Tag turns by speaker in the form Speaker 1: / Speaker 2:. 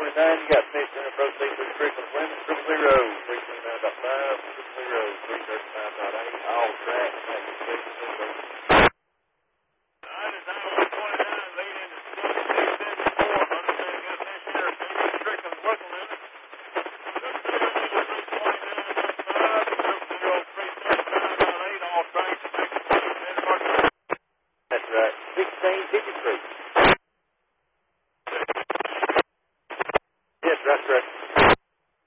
Speaker 1: 29, you got Mission approach 83 Strickland, Women, 000, 329.5, 335.8, all track, and the station window. That's right, 1653. Yes, that's correct.